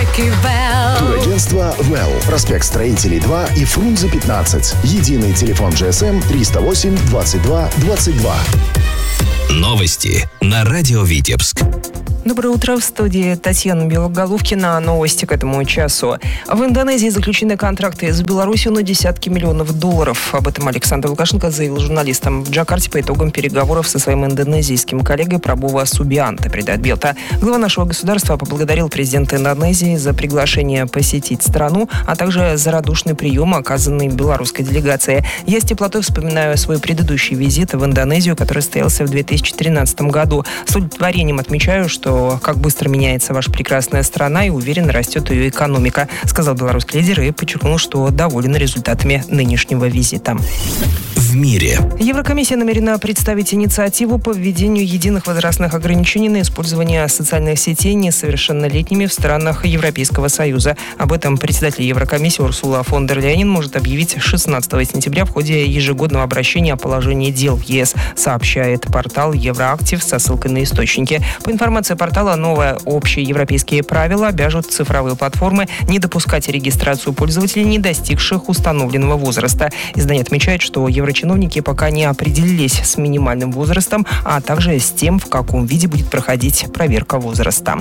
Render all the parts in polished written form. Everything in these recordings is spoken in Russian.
Турагентство «Well». Проспект Строителей 2 и Фрунзе 15. Единый телефон GSM 308 22 22. Новости на радио Витебск. Доброе утро, в студии Татьяна Белоголовкина. Новости к этому часу. В Индонезии заключены контракты с Беларусью на десятки миллионов долларов. Об этом Александр Лукашенко заявил журналистам в Джакарте по итогам переговоров со своим индонезийским коллегой Прабова Субианто, передает Белта. Глава нашего государства поблагодарил президента Индонезии за приглашение посетить страну, а также за радушный прием, оказанный белорусской делегации. Я с теплотой вспоминаю свой предыдущий визит в Индонезию, который состоялся в 2013 году. С удовлетворением отмечаю, что как быстро меняется ваша прекрасная страна и уверенно растет ее экономика, сказал белорусский лидер и подчеркнул, что доволен результатами нынешнего визита. В мире. Еврокомиссия намерена представить инициативу по введению единых возрастных ограничений на использование социальных сетей несовершеннолетними в странах Европейского Союза. Об этом председатель Еврокомиссии Урсула фон дер Ляйен может объявить 16 сентября в ходе ежегодного обращения о положении дел в ЕС, сообщает портал Евроактив со ссылкой на источники. По информации портала, новые общие европейские правила обяжут цифровые платформы не допускать регистрацию пользователей, не достигших установленного возраста. Издание отмечает, что еврочиновники пока не определились с минимальным возрастом, а также с тем, в каком виде будет проходить проверка возраста.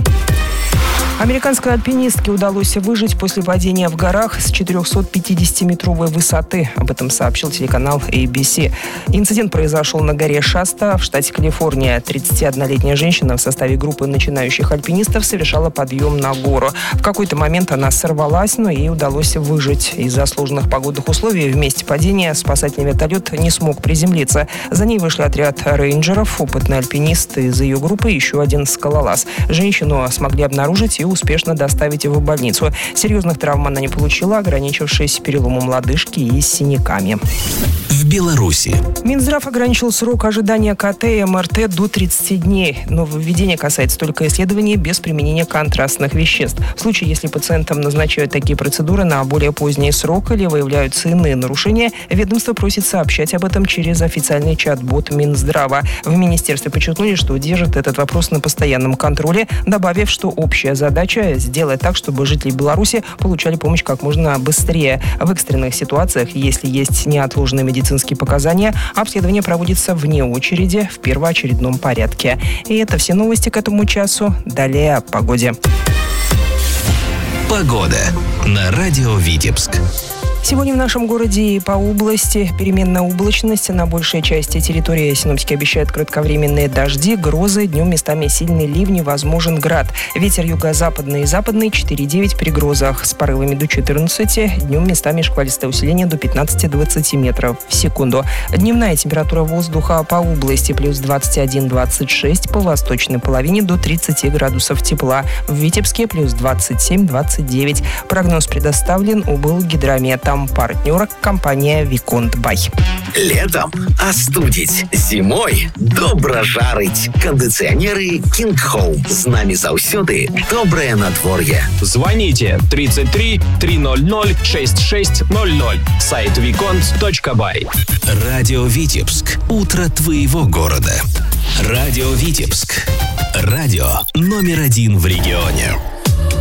Американской альпинистке удалось выжить после падения в горах с 450-метровой высоты. Об этом сообщил телеканал ABC. Инцидент произошел на горе Шаста в штате Калифорния. 31-летняя женщина в составе группы начинающих альпинистов совершала подъем на гору. В какой-то момент она сорвалась, но ей удалось выжить. Из-за сложных погодных условий в месте падения спасательный вертолет не смог приземлиться. За ней вышли отряд рейнджеров, опытный альпинист из ее группы и еще один скалолаз. Женщину смогли обнаружить и успешно доставить в больницу. Серьезных травм она не получила, ограничившись переломом лодыжки и синяками. В Беларуси. Минздрав ограничил срок ожидания КТ и МРТ до 30 дней. Нововведение касается только исследований без применения контрастных веществ. В случае, если пациентам назначают такие процедуры на более поздний срок или выявляются иные нарушения, ведомство просит сообщать об этом через официальный чат-бот Минздрава. В министерстве подчеркнули, что держит этот вопрос на постоянном контроле, добавив, что общая задача сделать так, чтобы жители Беларуси получали помощь как можно быстрее. В экстренных ситуациях, если есть неотложные медицинские показания, обследование проводится вне очереди в первоочередном порядке. И это все новости к этому часу. Далее о погоде. Погода на радио Витебск. Сегодня в нашем городе и по области переменная облачность. На большей части территории синоптики обещают кратковременные дожди, грозы, днем местами сильные ливни, возможен град. Ветер юго-западный и западный 4,9 при грозах с порывами до 14, днем местами шквалистое усиление до 15-20 метров в секунду. Дневная температура воздуха по области плюс 21-26, по восточной половине до 30 градусов тепла. В Витебске плюс 27-29. Прогноз предоставлен Облгидромета. Партнер – компания Виконт Бай. Летом остудить, зимой добра жарить. Кондиционеры King Home. З нами заўсёды доброе надворье. Звоните 33 300 6600. Сайт виконт.бай. Радио Витебск. Утро твоего города. Радио Витебск. Радио номер 1 в регионе.